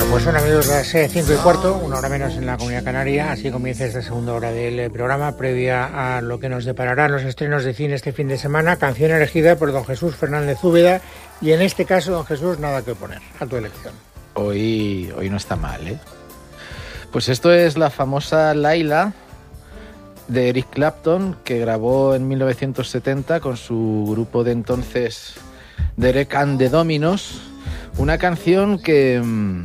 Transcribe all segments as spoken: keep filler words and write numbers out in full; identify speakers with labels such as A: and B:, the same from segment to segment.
A: Pues son, amigos, las cinco y cuarto, una hora menos en la Comunidad Canaria. Así comienza esta segunda hora del programa, previa a lo que nos depararán los estrenos de cine este fin de semana. Canción elegida por don Jesús Fernández Úbeda. Y en este caso, don Jesús, nada que oponer a tu elección.
B: Hoy, hoy no está mal, ¿eh? Pues esto es la famosa Laila de Eric Clapton, que grabó en mil novecientos setenta con su grupo de entonces, Derek and the Dominos. Una canción que...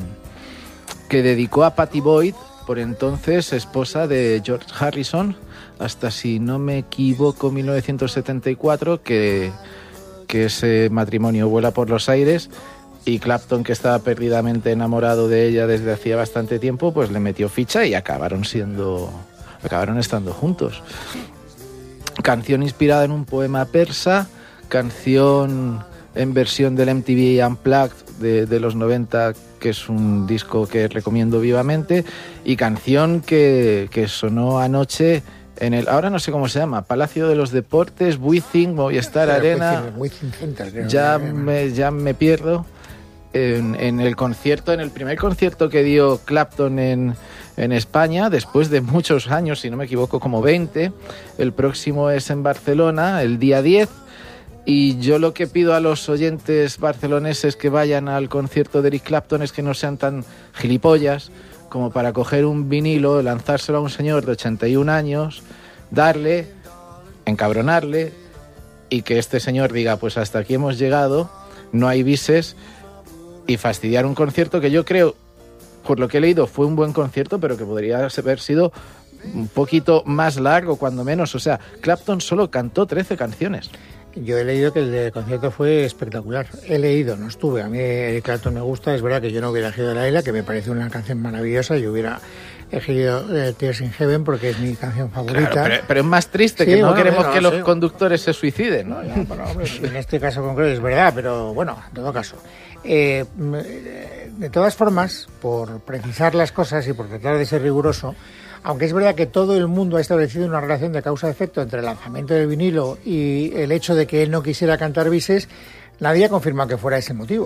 B: que dedicó a Pattie Boyd, por entonces esposa de George Harrison, hasta, si no me equivoco, mil novecientos setenta y cuatro, que, que ese matrimonio vuela por los aires, y Clapton, que estaba perdidamente enamorado de ella desde hacía bastante tiempo, pues le metió ficha y acabaron siendo, acabaron estando juntos. Canción inspirada en un poema persa, canción en versión del M T V Unplugged de, de los noventa, que es un disco que recomiendo vivamente, y canción que, que sonó anoche en el, ahora no sé cómo se llama, Palacio de los Deportes, Withing, Movistar sí, Arena,
A: Withing Center, creo,
B: ya, me, ya me pierdo, en, en el concierto, en el primer concierto que dio Clapton en, en España, después de muchos años, si no me equivoco, como veinte, el próximo es en Barcelona, el día diez. Y yo lo que pido a los oyentes barceloneses que vayan al concierto de Eric Clapton es que no sean tan gilipollas como para coger un vinilo, lanzárselo a un señor de ochenta y un años, darle, encabronarle, y que este señor diga, pues hasta aquí hemos llegado, no hay bises, y fastidiar un concierto que yo creo, por lo que he leído, fue un buen concierto, pero que podría haber sido un poquito más largo, cuando menos. O sea, Clapton solo cantó trece canciones.
A: Yo he leído que el del concierto fue espectacular. He leído, no estuve. A mí Eric Clapton me gusta. Es verdad que yo no hubiera elegido Laila, que me parece una canción maravillosa. Yo hubiera elegido eh, Tears in Heaven porque es mi canción favorita.
B: Claro, pero, pero es más triste, sí, que no bueno, queremos no, que no, los sí. conductores se suiciden, ¿no?
A: no bueno, hombre, en este caso concreto es verdad, pero bueno, en todo caso. Eh, de todas formas, por precisar las cosas y por tratar de ser riguroso, aunque es verdad que todo el mundo ha establecido una relación de causa-efecto entre el lanzamiento del vinilo y el hecho de que él no quisiera cantar bises, nadie ha confirmado que fuera ese motivo.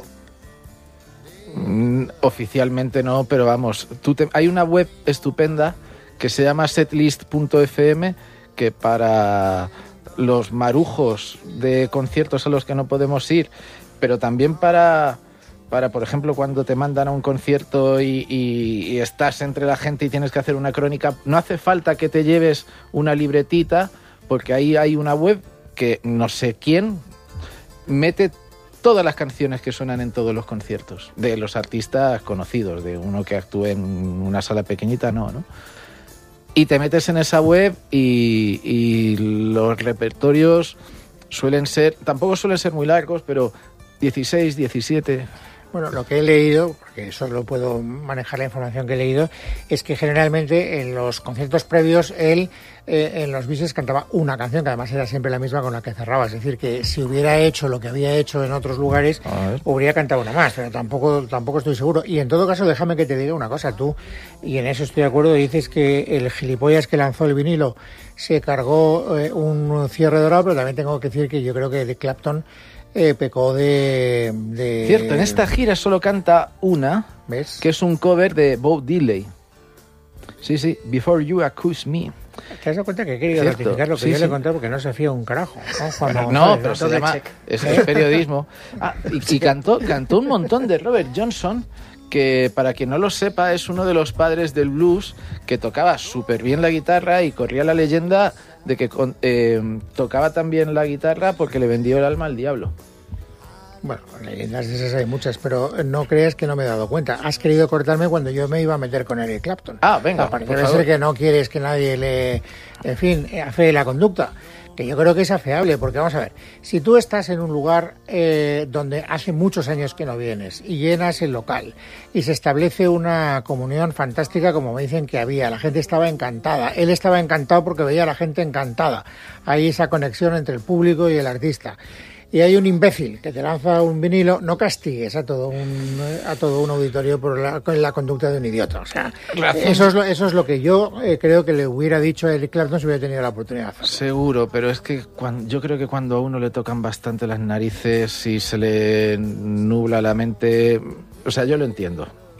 B: Mm, oficialmente no, pero vamos, tú te, hay una web estupenda que se llama setlist punto efe eme, que para los marujos de conciertos a los que no podemos ir, pero también para... para, por ejemplo, cuando te mandan a un concierto y, y, y estás entre la gente y tienes que hacer una crónica, no hace falta que te lleves una libretita, porque ahí hay una web que no sé quién mete todas las canciones que suenan en todos los conciertos, de los artistas conocidos, de uno que actúe en una sala pequeñita, no, ¿no? Y te metes en esa web y, y los repertorios suelen ser, tampoco suelen ser muy largos, pero dieciséis, diecisiete...
A: Bueno, lo que he leído, porque solo puedo manejar la información que he leído, es que generalmente en los conciertos previos él eh, en los bises cantaba una canción, que además era siempre la misma con la que cerraba. Es decir, que si hubiera hecho lo que había hecho en otros lugares, hubiera cantado una más, pero tampoco, tampoco estoy seguro. Y en todo caso, déjame que te diga una cosa, tú, y en eso estoy de acuerdo, dices que el gilipollas que lanzó el vinilo se cargó eh, un cierre dorado, pero también tengo que decir que yo creo que de Clapton Eh, pecó de, de...
B: Cierto, en esta gira solo canta una,
A: ¿ves?
B: Que es un cover de Bo Diddley. Sí, sí, Before You Accuse Me.
A: ¿Te has dado cuenta que he querido
B: Cierto,
A: ratificar lo que
B: sí,
A: yo
B: sí.
A: le he contado porque no se fía un carajo? No,
B: Cuando, no pero se llama... Es, es periodismo. Ah, y, y cantó, cantó un montón de Robert Johnson, que para quien no lo sepa es uno de los padres del blues, que tocaba súper bien la guitarra y corría la leyenda de que eh, tocaba también la guitarra porque le vendió el alma al diablo.
A: Bueno, leyendas esas hay muchas, pero no creas que no me he dado cuenta. Has querido cortarme cuando yo me iba a meter con Eric Clapton.
B: Ah, venga,
A: parece ser que no quieres que nadie le... En fin, afee la conducta, que yo creo que es afeable, porque vamos a ver, si tú estás en un lugar eh, donde hace muchos años que no vienes y llenas el local y se establece una comunión fantástica, como me dicen que había, la gente estaba encantada, él estaba encantado porque veía a la gente encantada, hay esa conexión entre el público y el artista, y hay un imbécil que te lanza un vinilo, no castigues a todo un a todo un auditorio por la, con la conducta de un idiota. O sea, eso es, lo, eso es lo que yo eh, creo que le hubiera dicho a Eric Clapton si hubiera tenido la oportunidad de hacerlo.
B: Seguro, pero es que cuando, yo creo que cuando a uno le tocan bastante las narices y se le nubla la mente, o sea, yo lo entiendo.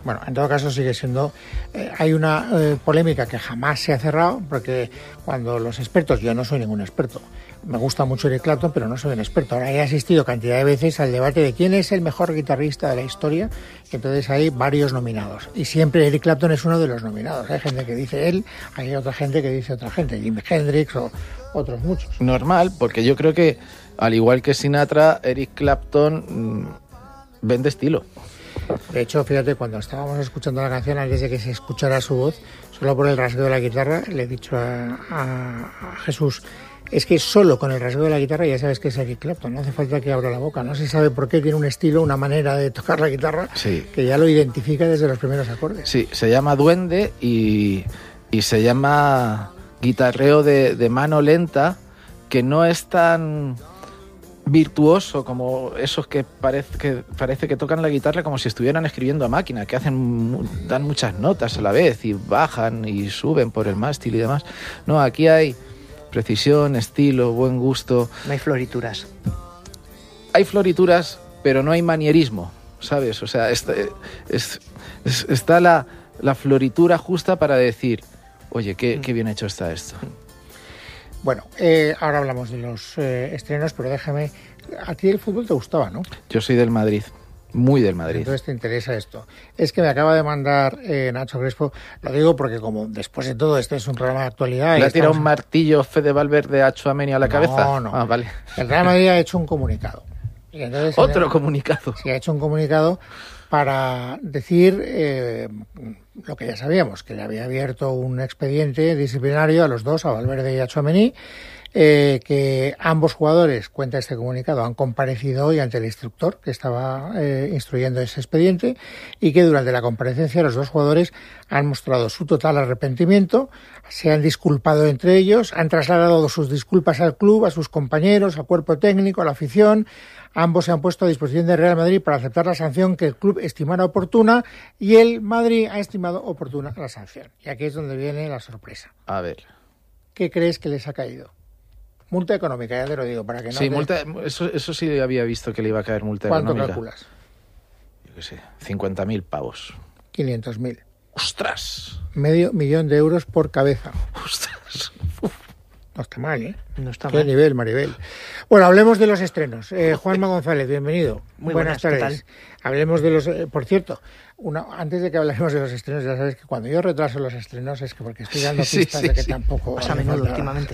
A: Bueno, en todo caso sigue siendo... Eh, hay una eh, polémica que jamás se ha cerrado, porque cuando los expertos, yo no soy ningún experto, me gusta mucho Eric Clapton, pero no soy un experto. Ahora he asistido cantidad de veces al debate de quién es el mejor guitarrista de la historia, y entonces hay varios nominados. Y siempre Eric Clapton es uno de los nominados. Hay gente que dice él, hay otra gente que dice otra gente, Jimi Hendrix o otros muchos.
B: Normal, porque yo creo que, al igual que Sinatra, Eric Clapton mmm, vende estilo.
A: De hecho, fíjate, cuando estábamos escuchando la canción, antes de que se escuchara su voz, solo por el rasgueo de la guitarra, le he dicho a, a, a Jesús, es que solo con el rasgueo de la guitarra ya sabes que es Eric Clapton, no hace falta que abra la boca, no se sabe por qué, tiene un estilo, una manera de tocar la guitarra,
B: sí,
A: que ya lo identifica desde los primeros acordes.
B: Sí, se llama duende y, y se llama guitarreo de, de mano lenta, que no es tan virtuoso como esos que parece, que parece que tocan la guitarra como si estuvieran escribiendo a máquina, que hacen dan muchas notas a la vez y bajan y suben por el mástil y demás. No, aquí hay precisión, estilo, buen gusto.
C: No hay florituras.
B: Hay florituras, pero no hay manierismo, ¿sabes? O sea, está, es, es, está la, la floritura justa para decir, oye, qué, qué bien hecho está esto.
A: Bueno, eh, ahora hablamos de los eh, estrenos, pero déjame... A ti el fútbol te gustaba, ¿no?
B: Yo soy del Madrid, muy del Madrid.
A: Entonces te interesa esto. Es que me acaba de mandar eh, Nacho Crespo, lo digo porque como después de todo este es un programa de actualidad...
B: ¿Le ha tirado
A: estamos...
B: un martillo Fede Valverde a Tchouaméni a la cabeza?
A: No, no.
B: Ah, vale.
A: El Real Madrid ha hecho un comunicado. Y entonces,
B: Otro
A: el...
B: comunicado.
A: Sí, ha hecho un comunicado para decir eh, lo que ya sabíamos, que le había abierto un expediente disciplinario a los dos, a Valverde y a Tchouaméni, eh, que ambos jugadores, cuenta este comunicado, han comparecido hoy ante el instructor que estaba eh, instruyendo ese expediente, y que durante la comparecencia los dos jugadores han mostrado su total arrepentimiento, se han disculpado entre ellos, han trasladado sus disculpas al club, a sus compañeros, al cuerpo técnico, a la afición. Ambos se han puesto a disposición del Real Madrid para aceptar la sanción que el club estimara oportuna, y el Madrid ha estimado oportuna la sanción. Y aquí es donde viene la sorpresa.
B: A ver.
A: ¿Qué crees que les ha caído? Multa económica, ya te lo digo, para que no...
B: Sí,
A: te...
B: multa, eso, eso sí había visto que le iba a caer multa
A: ¿Cuánto
B: económica.
A: ¿Cuánto calculas?
B: Yo qué sé, cincuenta mil pavos.
A: quinientos mil.
B: ¡Ostras!
A: Medio millón de euros por cabeza.
B: ¡Ostras!
A: Uf. No está mal, ¿eh?
C: No está
A: Qué
C: mal.
A: nivel, Maribel. Bueno, hablemos de los estrenos. Eh, Juanma González, bienvenido.
C: Muy
A: buenas,
C: buenas,
A: tardes.
C: ¿qué tal?
A: Hablemos de los... Eh, por cierto, una, antes de que hablemos de los estrenos, ya sabes que cuando yo retraso los estrenos es que porque estoy dando
B: Sí,
A: pistas
B: sí,
A: de que
B: sí.
A: tampoco...
C: Pasa a
A: hace
C: menudo
A: falta.
C: últimamente.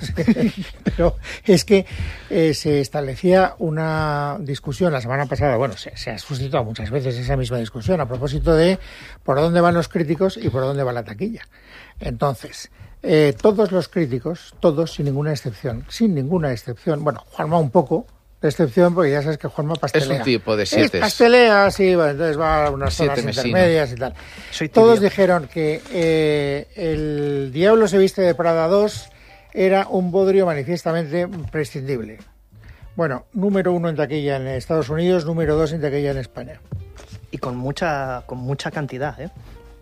A: Pero es que eh, se establecía una discusión la semana pasada, bueno, se, se ha suscitado muchas veces esa misma discusión a propósito de por dónde van los críticos y por dónde va la taquilla. Entonces... Eh, todos los críticos, todos, sin ninguna excepción, sin ninguna excepción, bueno, Juanma un poco de excepción, porque ya sabes que Juanma pastelea.
B: Es un tipo de siete.
A: Es pastelea, sí, bueno, entonces va a unas zonas
B: Siete mesino.
A: intermedias y tal.
C: Soy tibio.
A: Todos dijeron que eh, El Diablo se viste de Prada dos era un bodrio manifiestamente prescindible. Bueno, número uno en taquilla en Estados Unidos, número dos en taquilla en España.
C: Y con mucha, con mucha cantidad, ¿eh?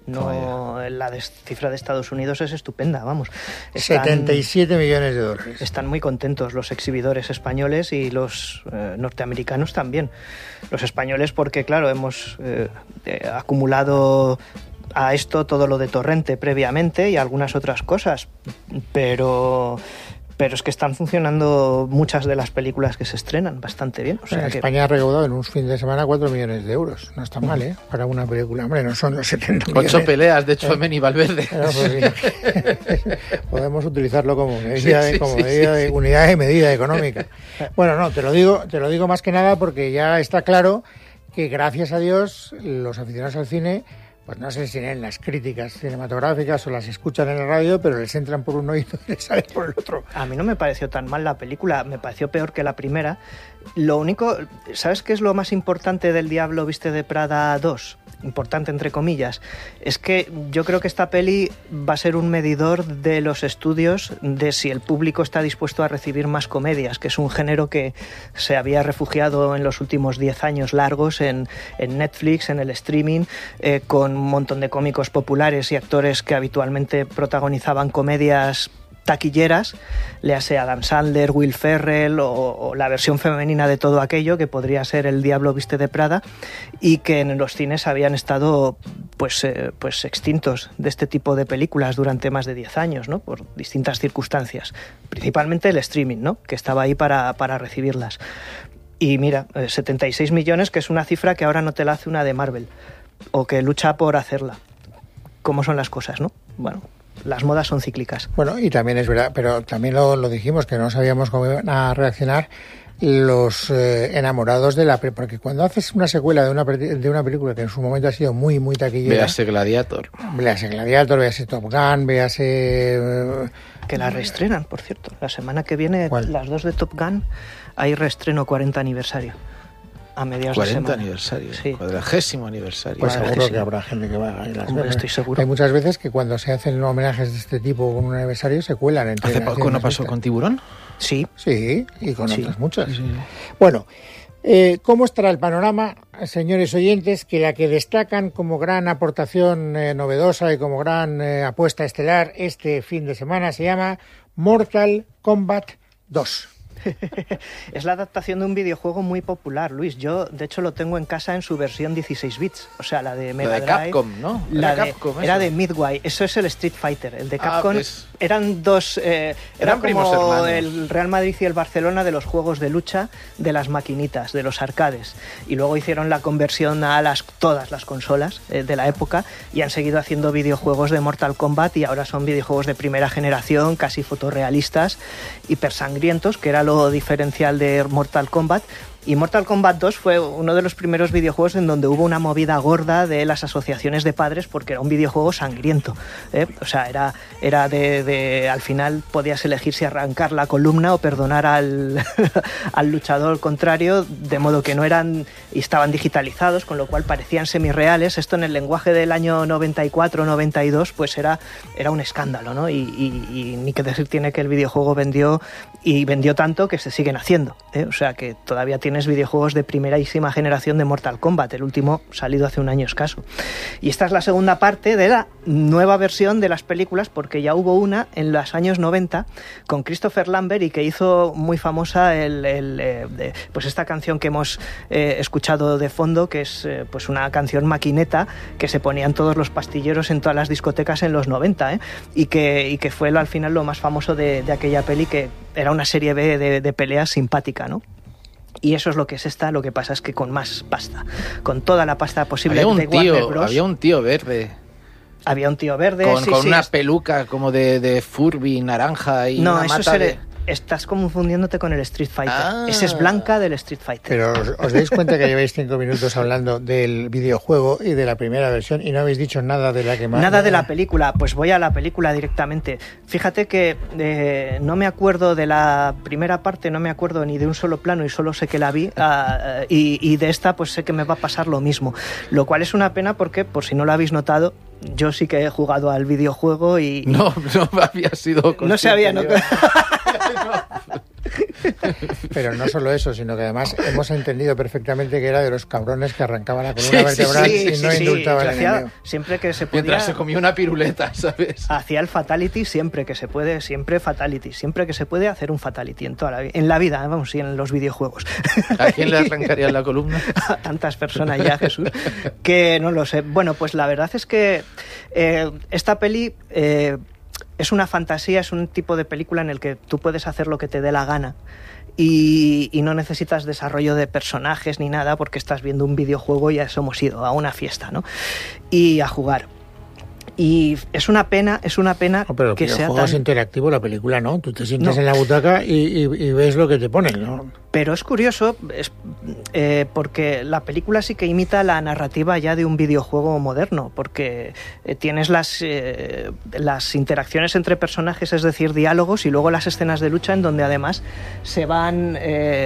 C: No, la de, cifra de Estados Unidos es estupenda, vamos. Están,
A: setenta y siete millones de dólares.
C: Están muy contentos los exhibidores españoles y los eh, norteamericanos también. Los españoles porque, claro, hemos eh, eh, acumulado a esto todo lo de Torrente previamente y algunas otras cosas, pero... Pero es que están funcionando muchas de las películas que se estrenan bastante bien. O sea
A: en
C: que...
A: España ha recaudado en un fin de semana cuatro millones de euros. No está mal, ¿eh? Para una película. Hombre, no son los setenta millones.
B: Ocho peleas de Tchouaméni y Valverde.
A: Pero, pues, sí. Podemos utilizarlo como medida, de,
B: Sí, sí,
A: como
B: sí,
A: medida
B: sí,
A: de
B: sí.
A: unidad de medida económica. Bueno, no, te lo digo, te lo digo más que nada porque ya está claro que gracias a Dios los aficionados al cine, pues no sé si leen las críticas cinematográficas o las escuchan en la radio, pero les entran por un oído y les salen por el otro.
C: A mí no me pareció tan mal la película, me pareció peor que la primera. Lo único, ¿sabes qué es lo más importante del Diablo viste de Prada dos? Importante entre comillas. Es que yo creo que esta peli va a ser un medidor de los estudios de si el público está dispuesto a recibir más comedias, que es un género que se había refugiado en los últimos diez años largos en, en Netflix, en el streaming, eh, con un montón de cómicos populares y actores que habitualmente protagonizaban comedias taquilleras, le hace Adam Sandler, Will Ferrell o, o la versión femenina de todo aquello que podría ser El Diablo Viste de Prada, y que en los cines habían estado pues, eh, pues extintos de este tipo de películas durante más de diez años, ¿no? Por distintas circunstancias, principalmente el streaming, ¿no? Que estaba ahí para, para recibirlas. Y mira, setenta y seis millones, que es una cifra que ahora no te la hace una de Marvel, o que lucha por hacerla. ¿Cómo son las cosas, no? Bueno, las modas son cíclicas.
A: Bueno, y también es verdad, pero también lo, lo dijimos, que no sabíamos cómo iban a reaccionar los eh, enamorados de la... Porque cuando haces una secuela de una, de una película que en su momento ha sido muy, muy taquillera...
B: Véase Gladiator.
A: Véase Gladiator, véase Top Gun, véase... Eh,
C: que la reestrenan, por cierto. La semana que viene,
A: ¿cuál?
C: Las dos de Top Gun, hay reestreno cuarenta aniversario. A mediados de semana.
B: cuarenta aniversario,
C: sí.
B: cuadragésimo aniversario.
A: Pues seguro que habrá gente que va a ir a las
C: Hombre,
A: veces.
C: estoy seguro.
A: Hay muchas veces que cuando se hacen homenajes de este tipo con un aniversario se cuelan entre
B: ¿Hace
A: las
B: poco no
A: mismas
B: pasó
A: vistas.
B: con Tiburón?
C: Sí.
A: Sí, y con
C: Sí.
A: otras muchas.
B: Sí, sí.
A: Bueno, eh, ¿cómo estará el panorama, señores oyentes? Que la que destacan como gran aportación eh, novedosa y como gran eh, apuesta estelar este fin de semana se llama Mortal Kombat dos.
C: Es la adaptación de un videojuego muy popular, Luis. Yo, de hecho, lo tengo en casa en su versión dieciséis bits. O sea, la de Mega
B: La de
C: Drive.
B: Capcom, ¿no?
C: La
B: Era
C: de,
B: Capcom,
C: era
B: eso.
C: de Midway. Eso es el Street Fighter. El de
B: Ah,
C: Capcom
B: pues-
C: eran dos... Eh,
B: Eran
C: era
B: primos
C: como
B: hermanos.
C: el Real Madrid y el Barcelona de los juegos de lucha de las maquinitas, de los arcades. Y luego hicieron la conversión a las todas las consolas eh, de la época y han seguido haciendo videojuegos de Mortal Kombat, y ahora son videojuegos de primera generación, casi fotorrealistas, hipersangrientos, que era lo diferencial de Mortal Kombat. Y Mortal Kombat dos fue uno de los primeros videojuegos en donde hubo una movida gorda de las asociaciones de padres, porque era un videojuego sangriento, ¿eh? O sea, era, era de, de... Al final podías elegir si arrancar la columna o perdonar al, al luchador contrario, de modo que no eran... y estaban digitalizados, con lo cual parecían semirreales. Esto en el lenguaje del año noventa y cuatro noventa y dos pues era, era un escándalo, ¿no? Y, y, y ni que decir tiene que el videojuego vendió, y vendió tanto que se siguen haciendo, ¿eh? O sea, que todavía tiene tienes videojuegos de primerísima generación de Mortal Kombat, el último salido hace un año escaso. Y esta es la segunda parte de la nueva versión de las películas, porque ya hubo una en los años noventa con Christopher Lambert, y que hizo muy famosa el, el, eh, de, pues esta canción que hemos eh, escuchado de fondo, que es eh, pues una canción maquineta que se ponían todos los pastilleros en todas las discotecas en los noventa, ¿eh? y, que, y que fue lo, al final lo más famoso de, de aquella peli, que era una serie B de, de peleas simpática, ¿no? Y eso es lo que es esta, lo que pasa es que con más pasta, con toda la pasta posible.
B: Había un
C: de Warner
B: tío,
C: Bros.
B: había un tío verde.
C: Había un tío verde,
B: Con,
C: sí,
B: con
C: sí,
B: una
C: es-
B: peluca como de, de Furby naranja y
C: No,
B: una
C: eso
B: mata
C: se
B: de...
C: le- estás confundiéndote con el Street Fighter.
B: Ah.
C: Ese es Blanca del Street Fighter.
A: Pero os, os dais cuenta que lleváis cinco minutos hablando del videojuego y de la primera versión y no habéis dicho nada de la que más...
C: Nada de la película, pues voy a la película directamente. Fíjate que eh, no me acuerdo de la primera parte, no me acuerdo ni de un solo plano, y solo sé que la vi, ah, y, y de esta pues sé que me va a pasar lo mismo. Lo cual es una pena porque, por si no lo habéis notado, yo sí que he jugado al videojuego y...
B: No, no había sido...
C: No se había... No...
A: Pero no solo eso, sino que además hemos entendido perfectamente que era de los cabrones que arrancaban la columna
B: Sí, sí,
A: vertebral
C: Sí,
A: y
C: sí,
A: no
C: sí,
A: indultaban
C: yo
A: al
C: hacía-
A: enemigo.
C: siempre que se podía...
B: Mientras se comía una piruleta, ¿sabes?
C: Hacía el fatality siempre que se puede, siempre fatality, siempre que se puede hacer un fatality en toda la vida, en la vida, vamos, y en los videojuegos.
B: ¿A quién le arrancaría la columna?
C: A tantas personas ya, Jesús, que no lo sé. Bueno, pues la verdad es que eh, esta peli eh, es una fantasía, es un tipo de película en el que tú puedes hacer lo que te dé la gana. Y, y no necesitas desarrollo de personajes ni nada, porque estás viendo un videojuego y ya hemos ido a una fiesta, ¿no? Y a jugar. Y es una pena, es una pena
A: No, pero el
C: que sea
A: videojuego es
C: tan...
A: interactivo, la película no. Tú te sientas
C: No.
A: en la butaca y, y- y ves lo que te ponen, ¿no?
C: Pero es curioso, es, eh, porque la película sí que imita la narrativa ya de un videojuego moderno, porque eh, tienes las, eh, las interacciones entre personajes, es decir, diálogos, y luego las escenas de lucha en donde además se van... eh,